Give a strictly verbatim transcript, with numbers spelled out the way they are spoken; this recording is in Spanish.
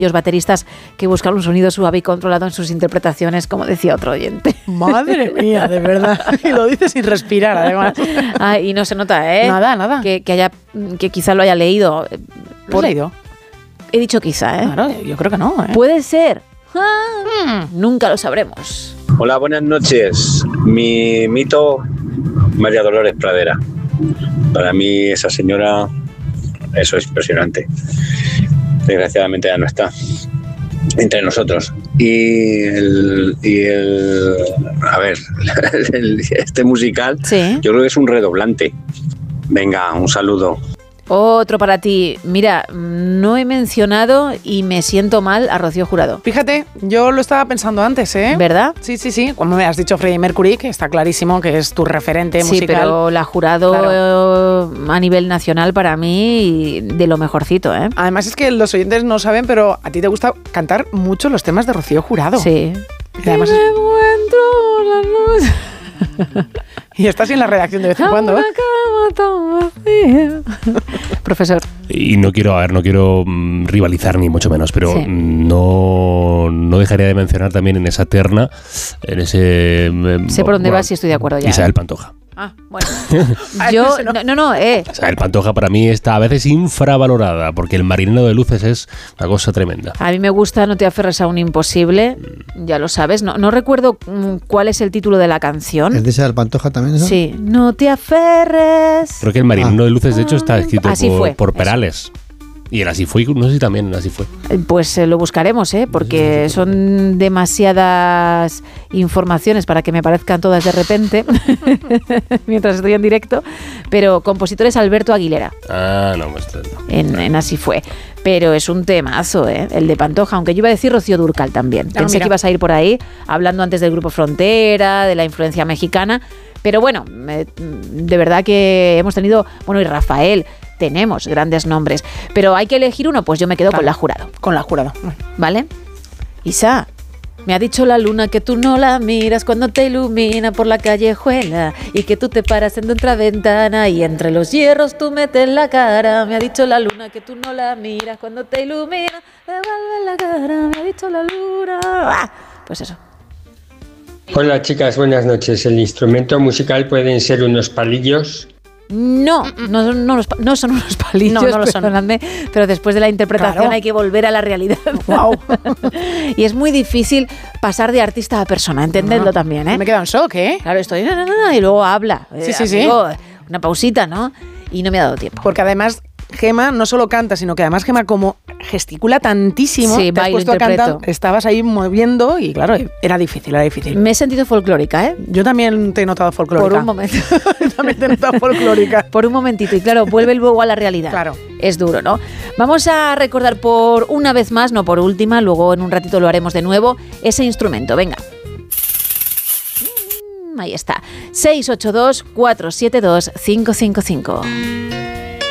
Los bateristas que buscan un sonido suave y controlado en sus interpretaciones, como decía otro oyente. Madre mía, de verdad. Y lo dice sin respirar, además. Ah, y no se nota, ¿eh? Nada, nada. Que, que, haya, que quizá lo haya leído. ¿Lo has leído? He dicho quizá, ¿eh? Claro, yo creo que no, ¿eh? Puede ser. Ah, hmm. Nunca lo sabremos. Hola, buenas noches. Mi mito, María Dolores Pradera. Para mí esa señora, eso es impresionante. Desgraciadamente ya no está entre nosotros. Y el, y el a ver, el, este musical, sí. Yo creo que es un redoblante. Venga, un saludo. Otro para ti. Mira, no he mencionado y me siento mal a Rocío Jurado. Fíjate, yo lo estaba pensando antes, ¿eh? ¿Verdad? Sí, sí, sí. Cuando me has dicho Freddie Mercury, que está clarísimo que es tu referente sí, musical. Sí, pero la Jurado claro. a nivel nacional para mí de lo mejorcito, ¿eh? Además es que los oyentes no saben, pero a ti te gusta cantar mucho los temas de Rocío Jurado. Sí. Y además y me es... encuentro la luz. Y estás en la redacción de vez en cuando, ¿eh? Profesor. Y no quiero, a ver, no quiero mm, rivalizar ni mucho menos, pero sí. no, no dejaría de mencionar también en esa terna, en ese... Eh, sé por dónde bueno, vas y estoy de acuerdo ya. Isabel Pantoja. Ah, bueno. Yo, no, no, no, eh. Isabel Pantoja para mí está a veces infravalorada, porque el marinero de luces es una cosa tremenda. A mí me gusta No te aferres a un imposible, ya lo sabes. No, no recuerdo cuál es el título de la canción. ¿Es de Isabel Pantoja también eso? Sí. No te aferres. Creo que el marinero ah. de luces, de hecho, está escrito Así por, fue, por Perales. Eso. Y el Así fue, no sé si también el Así fue. Pues eh, lo buscaremos, ¿eh? Porque son demasiadas informaciones para que me parezcan todas de repente, mientras estoy en directo. Pero compositor es Alberto Aguilera. Ah, no, pues no. En, en Así fue. Pero es un temazo, ¿eh? El de Pantoja, aunque yo iba a decir Rocío Dúrcal también. Ah, Pensé mira. que ibas a ir por ahí, hablando antes del Grupo Frontera, de la influencia mexicana. Pero bueno, eh, de verdad que hemos tenido, bueno, y Rafael, tenemos grandes nombres, pero hay que elegir uno, pues yo me quedo claro, con la Jurado. Con la Jurado. ¿Vale? Isa, me ha dicho la luna que tú no la miras cuando te ilumina por la callejuela y que tú te paras en otra ventana y entre los hierros tú metes la cara. Me ha dicho la luna que tú no la miras cuando te ilumina, devuelve la cara. Me ha dicho la luna. ¡Ah! Pues eso. Hola chicas, buenas noches. ¿El instrumento musical pueden ser unos palillos? No, no, no, no, no son unos palillos, no, no lo perdonadme, son. pero después de la interpretación claro. hay que volver a la realidad. Wow. Y es muy difícil pasar de artista a persona, entendedlo no, también, ¿eh? Me queda en shock, ¿eh? Claro, estoy, no, no, no, y luego habla. Sí, eh, sí, amigo, sí. Una pausita, ¿no? Y no me ha dado tiempo. Porque además Gema no solo canta, sino que además Gema como gesticula tantísimo, sí, te has puesto a cantar, estabas ahí moviendo y claro, era difícil, era difícil. Me he sentido folclórica, ¿eh? Yo también te he notado folclórica. Por un momento. También te he notado folclórica. Por un momentito, y claro, vuelve luego a la realidad. Claro. Es duro, ¿no? Vamos a recordar por una vez más, no por última, luego en un ratito lo haremos de nuevo, ese instrumento, venga. Ahí está, seis ocho dos, cuatro siete dos, cinco cinco cinco.